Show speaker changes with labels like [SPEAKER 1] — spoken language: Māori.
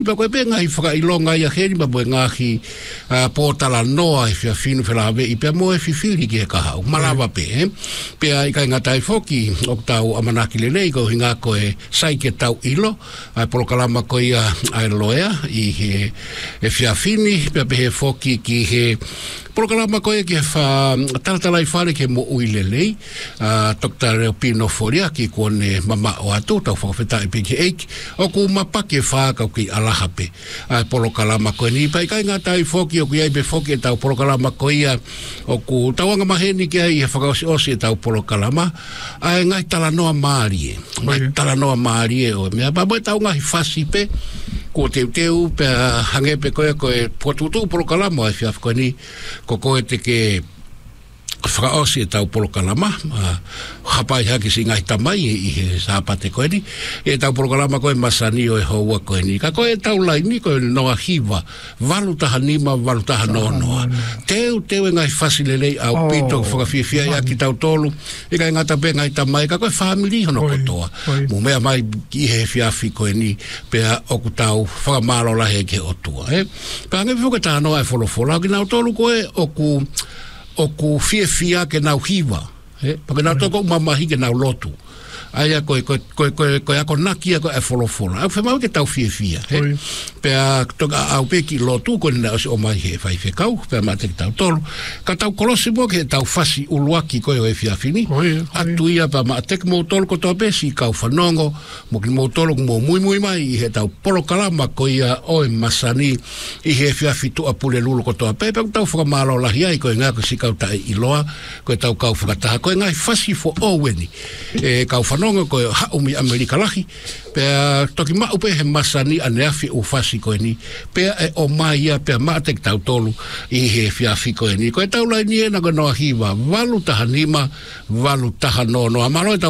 [SPEAKER 1] pa koe pe ngai whakailonga ia heri ma moe ngahi pōtala noa e whia whinu whilawe i pia moe whiwhiri ki e kahau. Malawa pe, pia i kai ngatai whoki o tau amanaki lelei ko hinga koe saike tau ilo, ai polokalama ko ia ai loea i he whia whini, pia pe he whoki ki he polokalama ko e ki he talatalai whare ke mo ui lelei, Dr. Reo Pino Foria ki kone mama o atu, tau whakawheta i piki eiki, o ku mapake whakau ki alahape, ai polokalama ko ni, pai kai ngatai whoki o ku iai be whoki e tau polokalama ko ia, o ku tauanga maheni ki ai he whakaosi osi e tau polokalama, ai ngai talanoa maarie, ngai talanoa maarie o mea, pa moe tau ngahi whasi pe, ko teu pe hange pe koe potutu polokalama ai whiaf koe ni ko koe te ke whakaosi e tau polokalama hapai haki si ngai tamai i he sāpate koe ni e tau polokalama koe masani o e houa koe ni ka koe tau lai ni koe noa hiva valutaha nima valutaha nonoa teu e ngai whasilelei au pito whakawhiawhia i aki tau tolu e kai ngata pe ngai tamai ka koe whamili hono kotoa mu mea mai i he whiawhi koe ni pea oku tau whakamaro lahe ke otua pa ngai whukata noa e wholofola ki nau tolu koe oku fia ke nau hiva porque nau toko mamahi ke nau lotu aia koe ako nakia koe e wholofola au whemau ke tau fia pea toka au peki lotu koe nina osi o mai he whai whekau pea mate ki tau tolu ka tau kolosi mo ke tau whasi uluaki koe o e whiawhini atu ia pa mate ki mou tolu ko toa pesi kau whanongo mo ki mou tolu mo mui mai i he tau polokalama koe ia o e masani i he whiawhitu a pule lulu ko toa pe pea tau whakamalo lahi ai koe ngā ko si kau tae iloa koe tau kau whakataha koe ngai whasi fo oweni kau whanongo koe haumi Amerika lahi pea toki mau pe he masani ane afi u whasi koe ni pea e o mai ia pea mate ki tau tolu i he whiawhi koe ni koe tau lai ni e na koe noa hiwa walu taha nima walu taha no noa malo